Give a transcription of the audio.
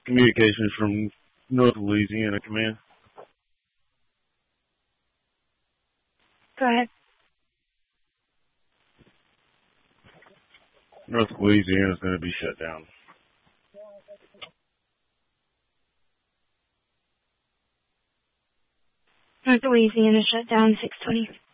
Communications from North Louisiana Command. Go ahead. North Louisiana is going to be shut down. North Louisiana shut down 6:20.